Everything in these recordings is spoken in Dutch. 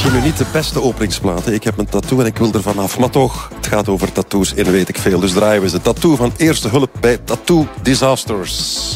misschien nu niet de beste openingsplaat. Ik heb een tattoo en ik wil er vanaf. Maar toch, het gaat over tattoos en weet ik veel. Dus draaien we eens de tattoo van eerste hulp bij Tattoo Disasters.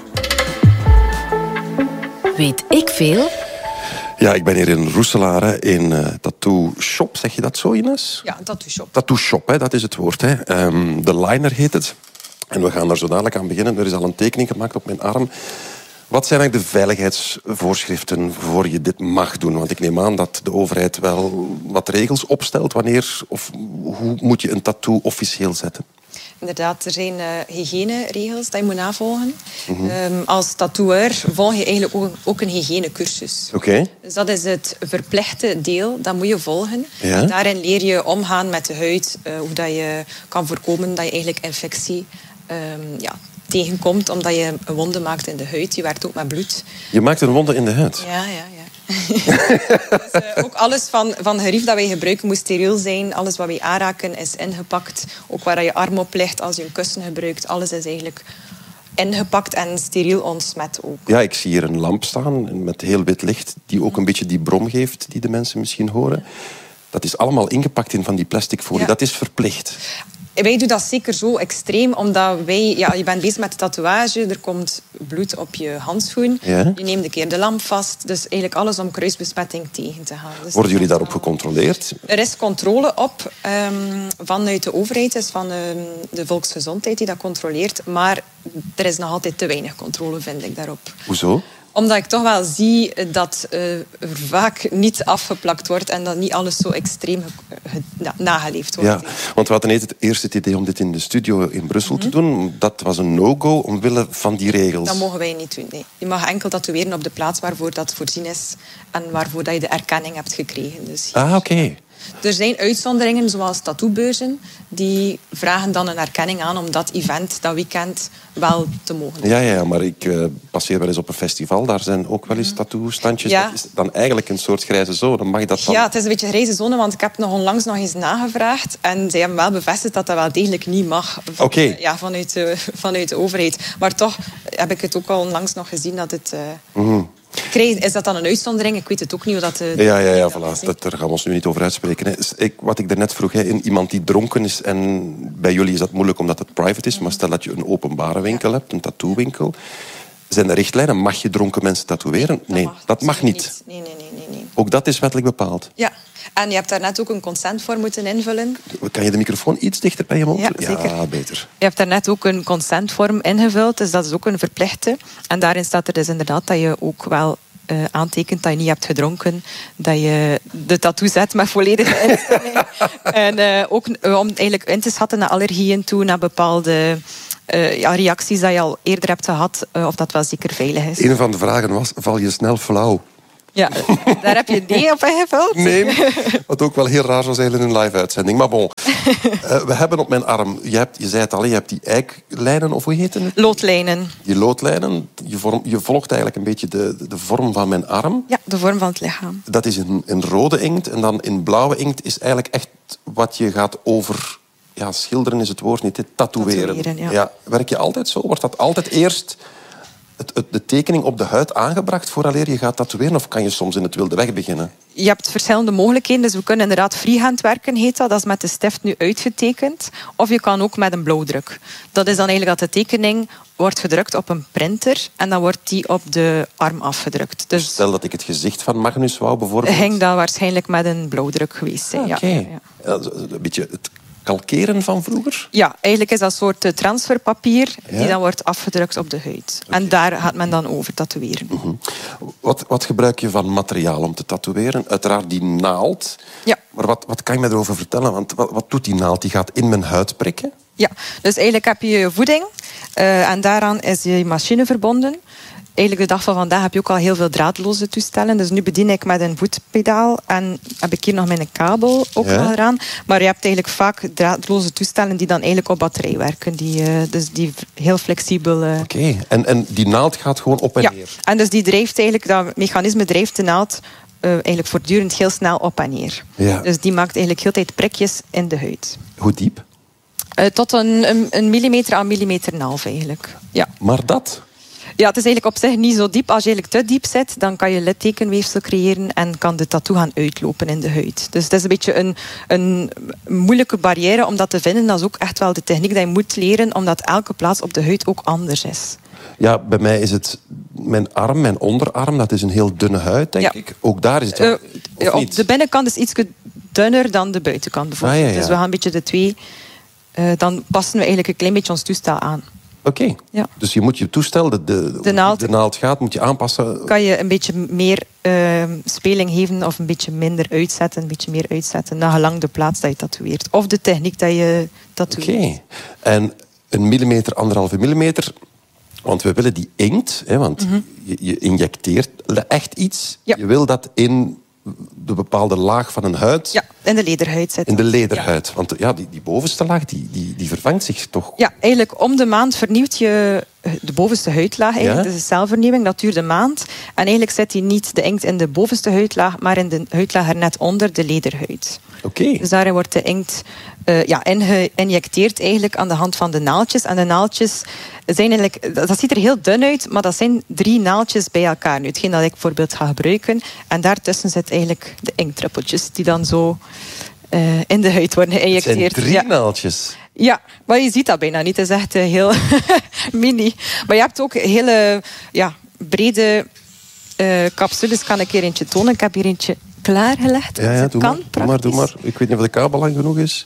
Weet ik veel? Ja, ik ben hier in Roeselare in Tattoo Shop. Zeg je dat zo, Ines? Ja, Tattoo Shop. Tattoo Shop, hè, dat is het woord. Hè. De Liner heet het. En we gaan daar zo dadelijk aan beginnen. Er is al een tekening gemaakt op mijn arm. Wat zijn eigenlijk de veiligheidsvoorschriften voor je dit mag doen? Want ik neem aan dat de overheid wel wat regels opstelt. Wanneer of hoe moet je een tattoo officieel zetten? Inderdaad, er zijn hygiëneregels die je moet navolgen. Als tattooeur volg je eigenlijk ook een hygiënecursus. Oké. Dus dat is het verplichte deel, dat moet je volgen. Ja? Daarin leer je omgaan met de huid, hoe dat je kan voorkomen dat je eigenlijk infectie tegenkomt, omdat je een wonde maakt in de huid. Je werkt ook met bloed. Je maakt een wonde in de huid? Ja. Dus, ook alles van gerief dat wij gebruiken moet steriel zijn. Alles wat wij aanraken is ingepakt. Ook waar je arm op ligt als je een kussen gebruikt. Alles is eigenlijk ingepakt en steriel ontsmet ook. Ja, ik zie hier een lamp staan met heel wit licht die ook een beetje die brom geeft die de mensen misschien horen. Dat is allemaal ingepakt in van die plastic folie. Ja. Dat is verplicht. Wij doen dat zeker zo extreem, omdat je bent bezig met de tatoeage, er komt bloed op je handschoen, Ja. je neemt een keer de lamp vast. Dus eigenlijk alles om kruisbesmetting tegen te gaan. Dus Worden jullie daarop gecontroleerd? er is controle op vanuit de overheid, is van de volksgezondheid die dat controleert, maar er is nog altijd te weinig controle, vind ik, daarop. Hoezo? Omdat ik toch wel zie dat er vaak niet afgeplakt wordt en dat niet alles zo extreem nageleefd wordt. Ja, want we hadden eerst het idee om dit in de studio in Brussel te doen. Dat was een no-go omwille van die regels. Dat mogen wij niet doen, nee. Je mag enkel tatoeëren op de plaats waarvoor dat voorzien is en waarvoor dat je de erkenning hebt gekregen. Dus Oké. er zijn uitzonderingen, zoals tattoobeurzen, die vragen dan een erkenning aan om dat event, dat weekend, wel te mogen doen. Ja, maar ik passeer wel eens op een festival. Daar zijn ook wel eens tattoo-standjes. Ja. Dat is dan eigenlijk een soort grijze zone. Mag dat dan? Ja, het is een beetje een grijze zone, want ik heb nog onlangs nog eens nagevraagd en zij hebben wel bevestigd dat dat wel degelijk niet mag. Oké. Ja, vanuit de overheid. Maar toch heb ik het ook al onlangs nog gezien dat het... Is dat dan een uitzondering? Ik weet het ook niet hoe dat... Ja, voilà. Daar gaan we ons nu niet over uitspreken. Hè. Wat ik daarnet vroeg, iemand die dronken is... en bij jullie is dat moeilijk omdat het private is... maar stel dat je een openbare winkel hebt, een tattoowinkel... zijn er richtlijnen? Mag je dronken mensen tatoeëren? Nee, dat mag niet. Nee. Ook dat is wettelijk bepaald? Ja. En je hebt daarnet ook een consentvorm moeten invullen. Kan je de microfoon iets dichter bij je mond? Ja, zeker. Ja, beter. Je hebt daarnet ook een consentvorm ingevuld, dus dat is ook een verplichte. En daarin staat er dus inderdaad dat je ook wel aantekent dat je niet hebt gedronken, dat je de tattoo zet met volledige instemming. En ook om eigenlijk in te schatten naar allergieën toe, naar bepaalde reacties die je al eerder hebt gehad, of dat wel zeker veilig is. Een van de vragen was, val je snel flauw? Ja, daar heb je nee op ingevuld. Nee, wat ook wel heel raar zou zijn in een live-uitzending. Maar bon, we hebben op mijn arm... Je zei het al, je hebt die eiklijnen, of hoe heet het? Loodlijnen. Die loodlijnen. Je volgt eigenlijk een beetje de vorm van mijn arm. Ja, de vorm van het lichaam. Dat is in rode inkt. En dan in blauwe inkt is eigenlijk echt wat je gaat over... Ja, schilderen is het woord niet, tatoeëren. Ja. Werk je altijd zo? Wordt dat altijd eerst... de tekening op de huid aangebracht vooraleer je gaat tatoeëren? Of kan je soms in het wilde weg beginnen? Je hebt verschillende mogelijkheden. Dus we kunnen inderdaad freehand werken, heet dat. Dat is met de stift nu uitgetekend. Of je kan ook met een blauwdruk. Dat is dan eigenlijk dat de tekening wordt gedrukt op een printer en dan wordt die op de arm afgedrukt. Dus stel dat ik het gezicht van Magnus wou bijvoorbeeld... ging dat waarschijnlijk met een blauwdruk geweest zijn. Oké. Ja. Ja, een beetje het kalkeren van vroeger? Ja, eigenlijk is dat een soort transferpapier die dan wordt afgedrukt op de huid. Okay. En daar gaat men dan over tatoeëren. Wat gebruik je van materiaal om te tatoeëren? Uiteraard die naald. Ja. Maar wat kan je me erover vertellen? Want wat doet die naald? Die gaat in mijn huid prikken? Ja, dus eigenlijk heb je je voeding en daaraan is je machine verbonden. Eigenlijk de dag van vandaag heb je ook al heel veel draadloze toestellen. Dus nu bedien ik met een voetpedaal en heb ik hier nog mijn kabel ook nog eraan. Maar je hebt eigenlijk vaak draadloze toestellen die dan eigenlijk op batterij werken. Dus die heel flexibel... Oké. En die naald gaat gewoon op en neer? Ja, en dus die drijft eigenlijk, dat mechanisme drijft de naald eigenlijk voortdurend heel snel op en neer. Ja. Dus die maakt eigenlijk heel tijd prikjes in de huid. Hoe diep? Tot een millimeter à millimeter en een half eigenlijk. Ja. Maar dat? Ja, het is eigenlijk op zich niet zo diep. Als je eigenlijk te diep zit, dan kan je littekenweefsel creëren en kan de tattoo gaan uitlopen in de huid. Dus het is een beetje een moeilijke barrière om dat te vinden. Dat is ook echt wel de techniek die je moet leren, omdat elke plaats op de huid ook anders is. Ja, bij mij is het mijn arm, mijn onderarm, dat is een heel dunne huid, denk ik. Ook daar is het wel, op de binnenkant is iets dunner dan de buitenkant bijvoorbeeld. Ja. Dus we gaan een beetje de twee... dan passen we eigenlijk een klein beetje ons toestel aan. Oké. Ja. Dus je moet je toestel, de naald gaat, moet je aanpassen. Kan je een beetje meer speling geven of een beetje minder uitzetten, een beetje meer uitzetten, naar gelang de plaats dat je tatoeëert. Of de techniek dat je tatoeëert. Oké. En 1 millimeter, 1,5 millimeter... Want we willen die inkt, hè, want je injecteert echt iets. Ja. Je wil dat in de bepaalde laag van een huid... Ja, in de lederhuid zitten. In de lederhuid. Ja. Want ja, die bovenste laag die vervangt zich toch? Ja, eigenlijk om de maand vernieuwt je de bovenste huidlaag. Eigenlijk. Dat is een celvernieuwing, dat duurt een maand. En eigenlijk zit die niet de inkt in de bovenste huidlaag, maar in de huidlaag er net onder, de lederhuid. Oké. Dus daarin wordt de inkt ingeïnjecteerd eigenlijk aan de hand van de naaldjes. En de naaldjes zijn eigenlijk... Dat ziet er heel dun uit, maar dat zijn 3 naaldjes bij elkaar. Nu, hetgeen dat ik bijvoorbeeld ga gebruiken. En daartussen zit eigenlijk de inktdruppeltjes die dan zo in de huid worden geïnjecteerd. Het zijn 3 naaldjes. Ja, maar je ziet dat bijna niet. Het is echt heel mini. Maar je hebt ook hele brede capsules. Kan ik hier eentje tonen? Ik heb hier eentje klaargelegd. Ja, doe maar. Ik weet niet of de kabel lang genoeg is.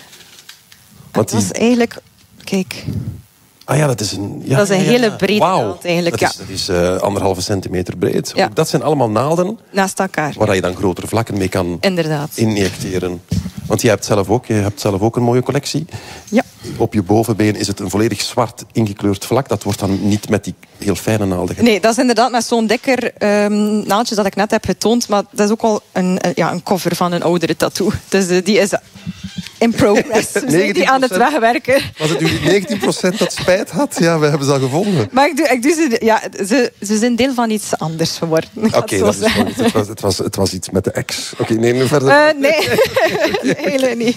Want dat is eigenlijk... Kijk... Ah ja, dat is een... Ja, dat is een hele brede naald eigenlijk. Dat is 1,5 centimeter breed. Ja. Dat zijn allemaal naalden... Naast elkaar. Waar je dan grotere vlakken mee kan injecteren. Want je hebt zelf ook een mooie collectie. Ja. Op je bovenbeen is het een volledig zwart ingekleurd vlak. Dat wordt dan niet met die heel fijne naalden gedaan. Nee, dat is inderdaad met zo'n dikker naaldje dat ik net heb getoond. Maar dat is ook al een cover van een oudere tattoo. Dus die is in progress. We zijn die aan het wegwerken. Was het nu 19% dat spijt had? Ja, we hebben ze al gevonden. Maar ik doe ze... Ja, ze zijn deel van iets anders geworden. Oké, dat is goed. Het was iets met de ex. Oké, nee, nu verder. Nee, helemaal niet.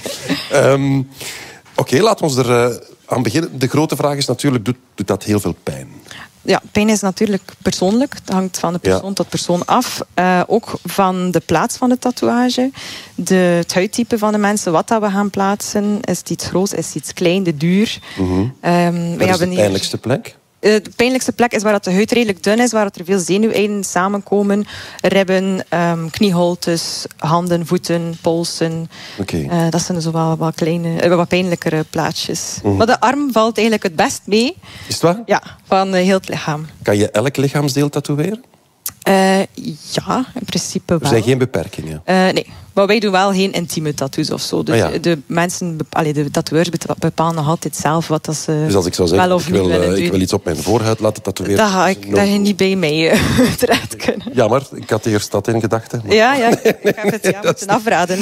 Oké, laten we er aan beginnen. De grote vraag is natuurlijk, doet dat heel veel pijn? Ja, pijn is natuurlijk persoonlijk. Het hangt van de persoon tot persoon af. Ook van de plaats van de tatoeage. Het huidtype van de mensen, wat dat we gaan plaatsen. Is het iets groot, is het iets klein, de duur. Wat is de pijnlijkste plek? De pijnlijkste plek is waar de huid redelijk dun is, waar er veel zenuweinden samenkomen. Ribben, knieholtes, handen, voeten, polsen. Okay. Dat zijn zo wat kleine, wat pijnlijkere plaatsjes. Maar de arm valt eigenlijk het best mee. Is het waar? Ja, van heel het lichaam. Kan je elk lichaamsdeel tatoeëren? Ja, in principe wel. Er zijn geen beperkingen? Nee, maar wij doen wel geen intieme tattoos of zo. Dus de mensen, de tatoeërs bepalen nog altijd zelf wat dat ze. Dus als ik zou zeggen, ik wil iets op mijn voorhuid laten tatoeëren. Dat ga je niet bij mij terecht kunnen. Jammer, ik had eerst dat in gedachten. Maar... Ja, ik heb het moeten afraden.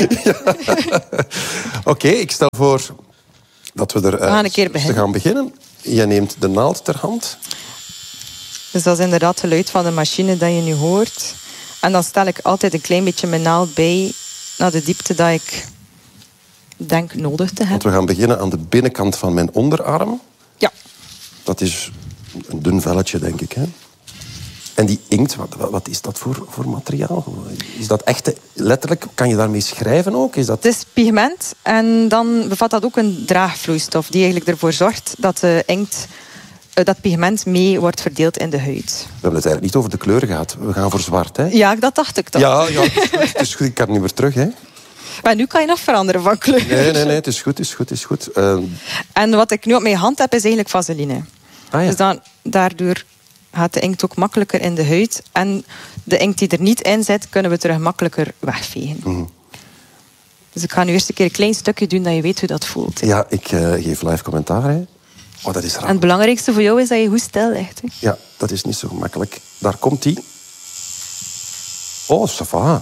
Oké, ik stel voor dat we gaan beginnen. Je neemt de naald ter hand. Dus dat is inderdaad het geluid van de machine dat je nu hoort. En dan stel ik altijd een klein beetje mijn naald bij naar de diepte dat ik denk nodig te hebben. Want we gaan beginnen aan de binnenkant van mijn onderarm. Ja. Dat is een dun velletje, denk ik. Hè? En die inkt, wat is dat voor materiaal? Is dat echt letterlijk? Kan je daarmee schrijven ook? Het is pigment en dan bevat dat ook een draagvloeistof die eigenlijk ervoor zorgt dat de inkt... dat pigment mee wordt verdeeld in de huid. We hebben het eigenlijk niet over de kleuren gehad. We gaan voor zwart, hè? Ja, dat dacht ik toch. Ja, het is goed. Ik kan niet meer terug, hè? Maar nu kan je nog veranderen van kleur. Nee, het is goed. En wat ik nu op mijn hand heb, is eigenlijk vaseline. Ah, ja. Dus daardoor gaat de inkt ook makkelijker in de huid. En de inkt die er niet in zit, kunnen we terug makkelijker wegvegen. Dus ik ga nu eerst een keer een klein stukje doen, dat je weet hoe dat voelt. Hè. Ja, ik geef live commentaar, hè. Oh, dat is raar. En het belangrijkste voor jou is dat je goed stil ligt. Hè? Ja, dat is niet zo gemakkelijk. Daar komt hij. Oh, ça va.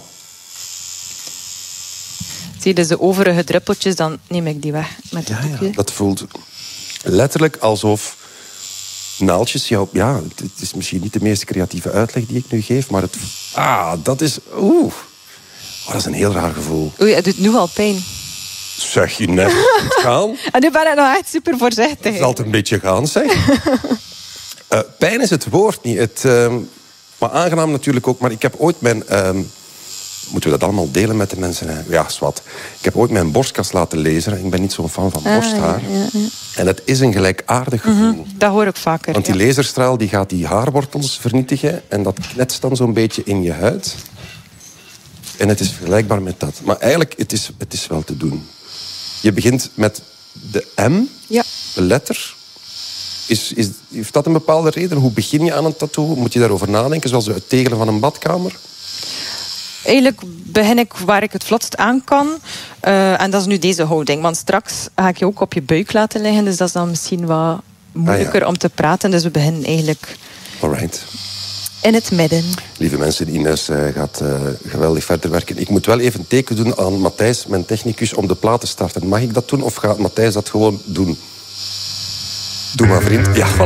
Zie je dus de overige druppeltjes, dan neem ik die weg met het doekje. Ja, dat voelt letterlijk alsof naaldjes... Ja, het is misschien niet de meest creatieve uitleg die ik nu geef, maar dat is... dat is een heel raar gevoel. Oei, het doet nu al pijn. Zeg je net gaan. En nu ben ik nog echt super voorzichtig. Het zal het een beetje gaan, zeg. Pijn is het woord niet. Maar aangenaam natuurlijk ook. Maar ik heb ooit mijn... moeten we dat allemaal delen met de mensen? Hè? Ja, zwart. Ik heb ooit mijn borstkas laten lezen. Ik ben niet zo'n fan van borsthaar. Ja. En het is een gelijkaardig gevoel. Dat hoor ik vaker. Want die laserstraal die gaat die haarwortels vernietigen. En dat knetst dan zo'n beetje in je huid. En het is vergelijkbaar met dat. Maar eigenlijk, het is wel te doen. Je begint met de M, de letter. Heeft dat een bepaalde reden? Hoe begin je aan een tattoo? Moet je daarover nadenken, zoals het tegelen van een badkamer? Eigenlijk begin ik waar ik het vlotst aan kan. En dat is nu deze houding. Want straks ga ik je ook op je buik laten liggen. Dus dat is dan misschien wat moeilijker om te praten. Dus we beginnen eigenlijk Alright. in het midden. Lieve mensen, Ines gaat geweldig verder werken. Ik moet wel even een teken doen aan Matthijs, mijn technicus, om de plaat te starten. Mag ik dat doen of gaat Matthijs dat gewoon doen? Doe maar, vriend. Ja.